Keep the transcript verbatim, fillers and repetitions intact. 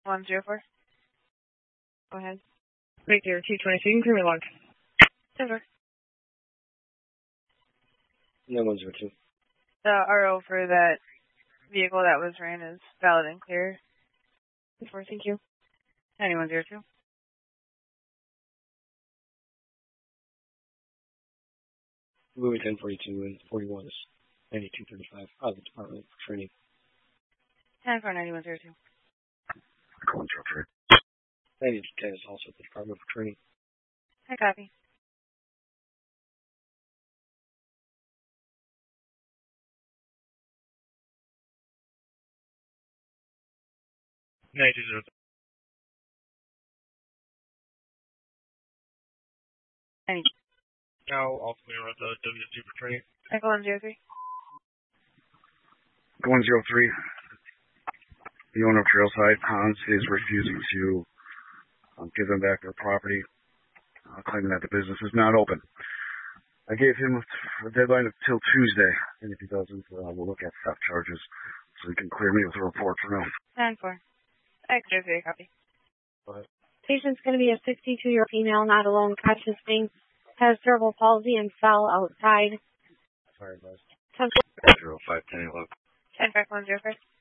one zero four. Go ahead. Victor, two twenty-two, Creamy Log. Denver. nine one zero two. The R O for that vehicle that was ran is valid and clear. Before, thank you. ninety-one zero two. Moving ten forty-two and forty-one is ninety-two thirty-five. Out of the department for training. ten four ninety-one zero two. one zero three. ninety-two ten is also the department for training. I copy. ninety-two zero. ninety. Now, ultimately, we're at the W two for training. Echo one zero three. one zero three. The owner of Trailside, Hans, is refusing to um, give them back their property, uh, claiming that the business is not open. I gave him a deadline until Tuesday, and if he doesn't, uh, we'll look at theft charges so he can clear me with a report for now. ten four. Echo zero three, copy. Go ahead. Patient's going to be a sixty-two-year-old female, not alone, conscious being, has cerebral palsy and fell outside. Fire advised. ten zero five ten eleven. ten five one zero five.